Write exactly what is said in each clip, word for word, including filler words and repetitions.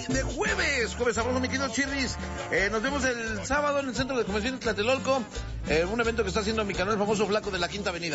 de jueves. Jueves sabroso, mi querido Chirris. Eh, nos vemos el sábado en el Centro de Convenciones Tlatelolco. Eh, un evento que está haciendo mi canal, el famoso Flaco de la Quinta Avenida.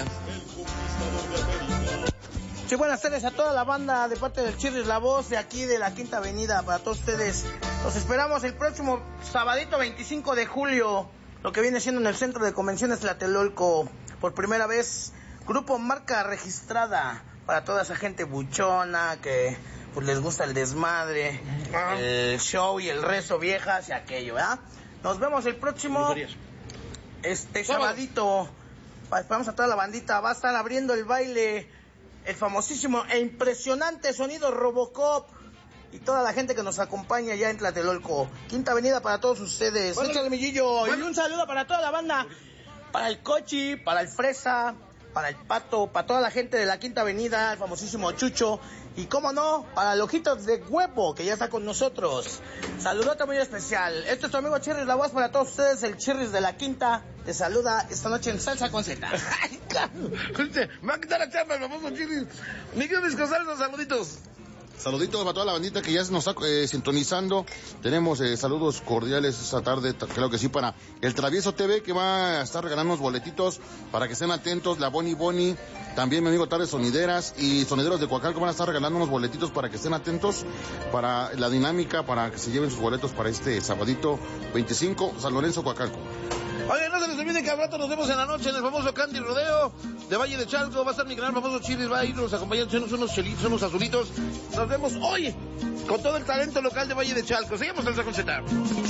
Sí, buenas tardes a toda la banda de parte del Chirris La Voz de aquí de la Quinta Avenida para todos ustedes. Los esperamos el próximo sabadito veinticinco de julio, lo que viene siendo en el Centro de Convenciones Tlatelolco. Por primera vez, grupo marca registrada para toda esa gente buchona que pues les gusta el desmadre, ah. el show y el rezo, viejas y aquello, ¿verdad? Nos vemos el próximo este sabadito. Esperamos a toda la bandita. Va a estar abriendo el baile el famosísimo e impresionante sonido Robocop y toda la gente que nos acompaña ya en Tlatelolco. Quinta Avenida para todos ustedes. Bueno, échale, Millillo. Bueno. Y un saludo para toda la banda, para el Cochi, para el Fresa, para el Pato, para toda la gente de la Quinta Avenida, el famosísimo Chucho, y cómo no, para el Ojitos de Huevo, que ya está con nosotros. Saludote muy especial. Este es tu amigo Chirris La Voz para todos ustedes, el Chirris de la Quinta. Te saluda esta noche en Salsa con Z. Ay, me va a quitar la chamba el famoso Chirris. Miguel Vizcosaldo, saluditos. Saluditos para toda la bandita que ya nos está eh, sintonizando. Tenemos eh, saludos cordiales esta tarde, creo que sí, para el Travieso T V, que va a estar regalando unos boletitos para que estén atentos. La Boni Boni, también mi amigo Tarde Sonideras y Sonideros de Coacalco van a estar regalando unos boletitos para que estén atentos para la dinámica, para que se lleven sus boletos para este sabadito veinticinco, San Lorenzo, Coacalco. Oye, no se les olvide que al rato nos vemos en la noche en el famoso Candy Rodeo de Valle de Chalco. Va a estar mi canal famoso Chirris, va a ir nos acompañan, son unos chelitos, unos azulitos. Nos vemos hoy con todo el talento local de Valle de Chalco. Seguimos en Salsa con Z.